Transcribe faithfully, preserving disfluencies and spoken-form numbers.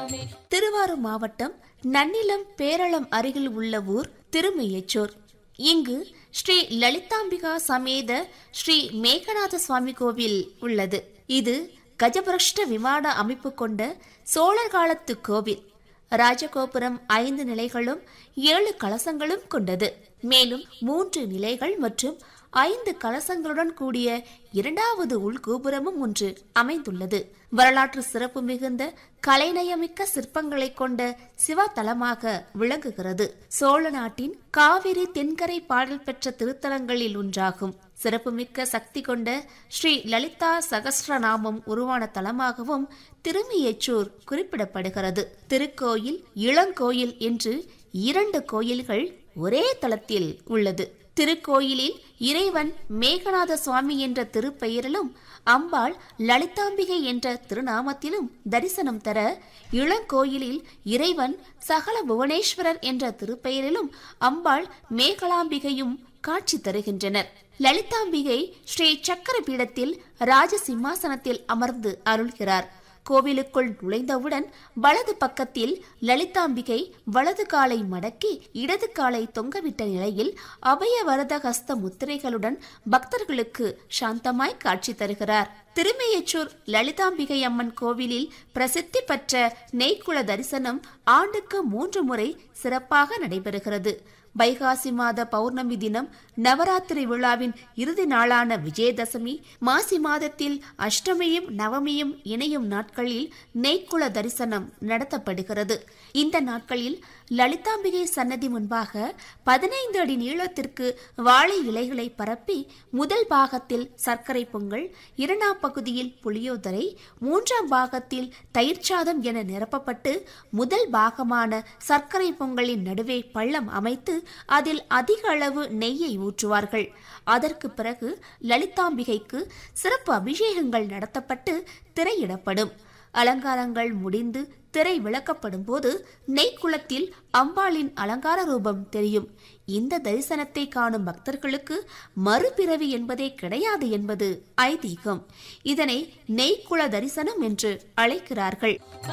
திருவாரூர் மாவட்டம் நன்னிலம் பேரளம் அருகில் உள்ள ஊர் திருமையச்சூர். இங்கு ஸ்ரீ லலிதாம்பிகா சமேத ஸ்ரீ மேகநாத சுவாமி கோவில் உள்ளது. இது கஜபிரஷ்ட விமான அமைப்பு கொண்ட சோழர் காலத்து கோவில். ராஜகோபுரம் ஐந்து நிலைகளும் ஏழு கலசங்களும் கொண்டது. மேலும் மூன்று நிலைகள் மற்றும் ஐந்து கலசங்களுடன் கூடிய இரண்டாவது உள்கோபுரமும் ஒன்று அமைந்துள்ளது. வரலாற்று சிறப்பு மிகுந்த கலைநயமிக்க சிற்பங்களை கொண்ட சிவத்தலமாக விளங்குகிறது. சோழ நாட்டின் காவிரி தென்கரை பாடல் பெற்ற திருத்தலங்களில் ஒன்றாகும். சிறப்புமிக்க சக்தி கொண்ட ஸ்ரீ லலிதா சகஸ்ரநாமம் உருவான தலமாகவும் திருமையச்சூர் குறிப்பிடப்படுகிறது. திருக்கோயில் இளங்கோயில் என்று இரண்டு கோயில்கள் ஒரே தலத்தில் உள்ளது. திருக்கோயிலில் இறைவன் மேகநாத சுவாமி என்ற திருப்பெயரிலும் அம்பாள் லலிதாம்பிகை என்ற திருநாமத்திலும் தரிசனம் தர, இளங்கோயிலில் இறைவன் சகல புவனேஸ்வரர் என்ற திருப்பெயரிலும் அம்பாள் மேகலாம்பிகையும் காட்சி தருகின்றனர். லலிதாம்பிகை ஸ்ரீ சக்கர பீடத்தில் ராஜ சிம்மாசனத்தில் அமர்ந்து அருள்கிறார். கோவிலுக்குள் நுழைந்தவுடன் வலது பக்கத்தில் லலிதாம்பிகை வலது காலை மடக்கி இடது காலை தொங்கவிட்ட நிலையில் அபய வரத ஹஸ்த முத்திரைகளுடன் பக்தர்களுக்கு சாந்தமாய் காட்சி தருகிறார். திருமையச்சூர் லலிதாம்பிகை அம்மன் கோவிலில் பிரசித்தி பெற்ற நெய்க்குள தரிசனம் ஆண்டுக்கு மூன்று முறை சிறப்பாக நடைபெறுகிறது. வைகாசி மாத பௌர்ணமி தினம் நவராத்திரி விழாவின் இறுதி நாளான விஜயதசமி, மாசி மாதத்தில் அஷ்டமியும் நவமியும் இணையும் நாட்களில் நெய்க்குள தரிசனம் நடத்தப்படுகிறது. இந்த நாட்களில் லலிதாம்பிகை சன்னதி முன்பாக பதினைந்து அடி நீளத்திற்கு வாழை இலைகளை பரப்பி முதல் பாகத்தில் சர்க்கரை பொங்கல், இரண்டாம் பகுதியில் புளியோதரை, மூன்றாம் பாகத்தில் தயிர் சாதம் என நிரப்பப்பட்டு முதல் பாகமான சர்க்கரை பொங்கலின் நடுவே பள்ளம் அமைத்து அதில் அதிக அளவு நெய்யை ஊற்றுவார்கள். அதற்கு பிறகு லலிதாம்பிகைக்கு சிறப்பு அபிஷேகங்கள் நடத்தப்பட்டு திரையிடப்படும். அலங்காரங்கள் முடிந்து திரை விளக்கப்படும் போது நெய்க்குளத்தில் அம்பாளின் அலங்கார ரூபம் தெரியும். இந்த தரிசனத்தை காணும் பக்தர்களுக்கு மறுபிறவி என்பதே கிடையாது என்பது ஐதீகம். இதனை நெய்க்குள தரிசனம் என்று அழைக்கிறார்கள்.